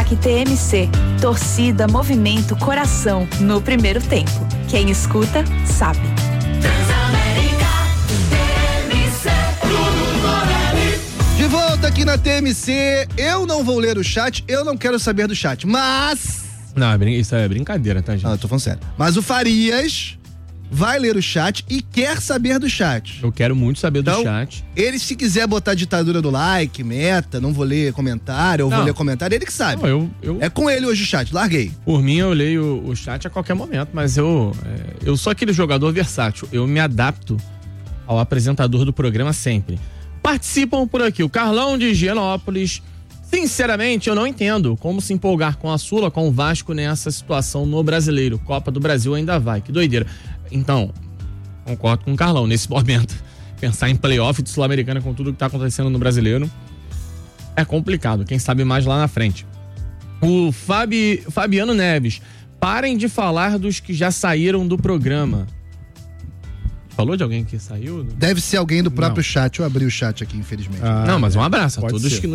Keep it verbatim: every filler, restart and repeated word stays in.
Ataque T M C. Torcida, movimento, coração no primeiro tempo. Quem escuta, sabe. De volta aqui na T M C, eu não vou ler o chat, eu não quero saber do chat, mas... Não, isso é brincadeira, tá, gente? Ah, eu tô falando sério. Mas o Farias vai ler o chat e quer saber do chat. Eu quero muito saber do então, chat. Ele, se quiser botar a ditadura do like, meta, não vou ler comentário, eu não. vou ler comentário, ele que sabe. Não, eu, eu... É com ele hoje o chat, larguei. Por mim, eu leio o chat a qualquer momento, mas eu, é, eu sou aquele jogador versátil. Eu me adapto ao apresentador do programa sempre. Participam por aqui o Carlão de Higienópolis. Sinceramente, eu não entendo como se empolgar com a Sula, com o Vasco nessa situação no Brasileiro. Copa do Brasil ainda vai, que doideira. Então, concordo com o Carlão, nesse momento. Pensar em playoff de Sul-Americana com tudo que tá acontecendo no Brasileiro é complicado, quem sabe mais lá na frente. O Fabi, Fabiano Neves, parem de falar dos que já saíram do programa. Falou de alguém que saiu? Deve ser alguém do próprio não. chat, eu abri o chat aqui, infelizmente. Ah, não, mas um abraço a todos ser. que nos